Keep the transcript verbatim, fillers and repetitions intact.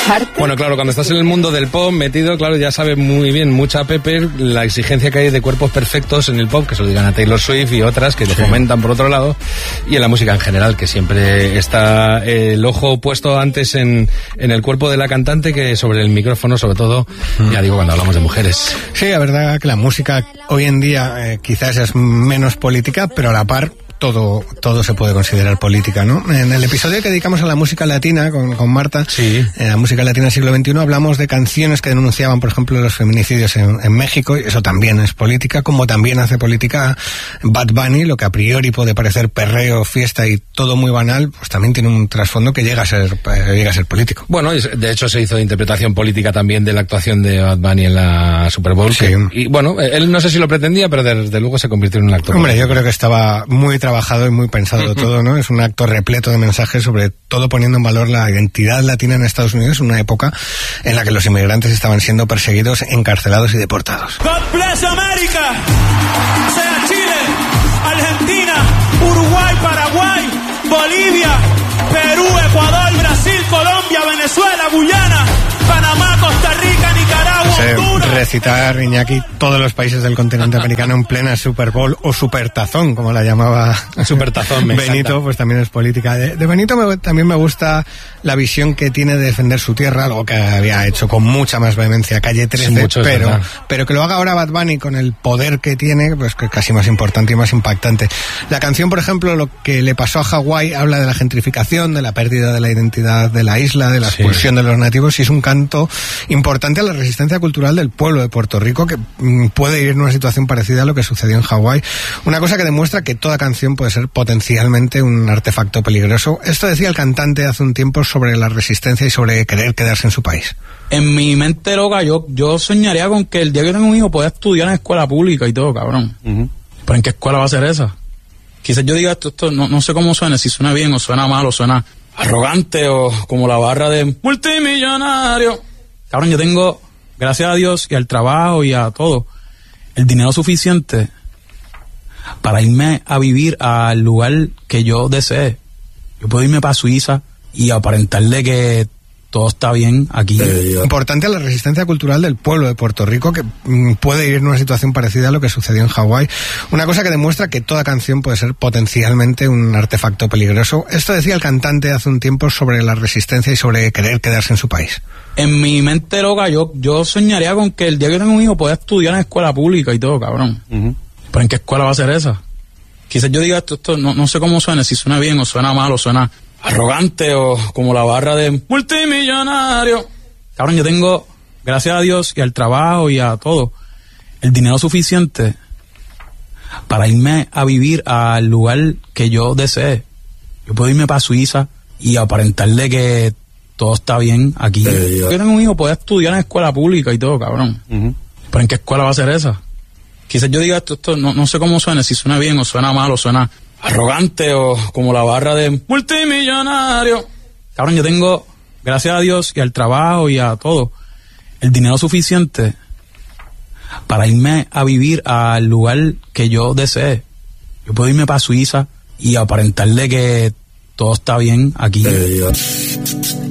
Arte. Bueno, claro, cuando estás en el mundo del pop metido, claro, ya sabes muy bien mucha Pepper la exigencia que hay de cuerpos perfectos en el pop, que se lo digan a Taylor Swift y otras que lo sí. fomentan por otro lado, y en la música en general, que siempre está el ojo puesto antes en, en el cuerpo de la cantante que sobre el micrófono, sobre todo, mm. ya digo, cuando hablamos de mujeres. Sí, la verdad que la música hoy en día eh, quizás es menos política, pero a la par todo todo se puede considerar política, ¿no? En el episodio que dedicamos a la música latina con, con Marta, sí. en la música latina del siglo veintiuno, hablamos de canciones que denunciaban, por ejemplo, los feminicidios en, en México, y eso también es política, como también hace política Bad Bunny, lo que a priori puede parecer perreo, fiesta y todo muy banal, pues también tiene un trasfondo que llega a ser eh, llega a ser político. Bueno, de hecho se hizo interpretación política también de la actuación de Bad Bunny en la Super Bowl, sí. que, y bueno, él no sé si lo pretendía, pero desde luego se convirtió en un actor. Hombre, yo creo que estaba muy trabajado y muy pensado uh-huh. todo, ¿no? Es un acto repleto de mensajes, sobre todo poniendo en valor la identidad latina en Estados Unidos, una época en la que los inmigrantes estaban siendo perseguidos, encarcelados y deportados. God bless America, sea Chile, Argentina, Uruguay, Paraguay, Bolivia, Perú, Ecuador, Brasil, Colombia, Venezuela, Guyana, Panamá, Costa Rica, Nicaragua, Honduras. Recitar, Iñaki, todos los países del continente americano en plena Super Bowl o Supertazón, como la llamaba Supertazón, me Benito, encanta. Pues también es política. De, de Benito me, también me gusta la visión que tiene de defender su tierra, algo que había hecho con mucha más vehemencia Calle trece, sí, mucho, pero, pero que lo haga ahora Bad Bunny con el poder que tiene, pues que es casi más importante y más impactante. La canción, por ejemplo, lo que le pasó a Hawái, habla de la gentrificación, de la pérdida de la identidad de la isla, de la expulsión sí. de los nativos, y es un canto importante a la resistencia cultural del pueblo de Puerto Rico, que mm, puede ir en una situación parecida a lo que sucedió en Hawái. Una cosa que demuestra que toda canción puede ser potencialmente un artefacto peligroso. Esto decía el cantante hace un tiempo sobre la resistencia y sobre querer quedarse en su país. En mi mente loca, yo, yo soñaría con que el día que tenga un hijo pueda estudiar en escuela pública y todo, cabrón. Uh-huh. ¿Pero en qué escuela va a ser esa? Quizás yo diga esto, esto no, no sé cómo suena, si suena bien o suena mal o suena arrogante o como la barra de multimillonario. Cabrón, yo tengo, gracias a Dios y al trabajo y a todo, el dinero suficiente para irme a vivir al lugar que yo desee. Yo puedo irme para Suiza y aparentarle que todo está bien aquí. Importante a la resistencia cultural del pueblo de Puerto Rico, que mm, puede ir en una situación parecida a lo que sucedió en Hawái. Una cosa que demuestra que toda canción puede ser potencialmente un artefacto peligroso. Esto decía el cantante hace un tiempo sobre la resistencia y sobre querer quedarse en su país. En mi mente loca, yo, yo soñaría con que el día que tenga un hijo pueda estudiar en escuela pública y todo, cabrón. Uh-huh. ¿Pero en qué escuela va a ser esa? Quizás yo diga esto, esto no, no sé cómo suena, si suena bien o suena mal o suena arrogante o como la barra de multimillonario. Cabrón, yo tengo, gracias a Dios y al trabajo y a todo, el dinero suficiente para irme a vivir al lugar que yo desee. Yo puedo irme para Suiza y aparentarle que todo está bien aquí. Eh, yo tengo un hijo, puede estudiar en escuela pública y todo, cabrón. Uh-huh. ¿Pero en qué escuela va a ser esa? Quizás yo diga esto, esto no, no sé cómo suena, si suena bien o suena mal o suena arrogante o como la barra de multimillonario. Cabrón, yo tengo, gracias a Dios y al trabajo y a todo, el dinero suficiente para irme a vivir al lugar que yo desee. Yo puedo irme para Suiza y aparentarle que todo está bien aquí. Eh,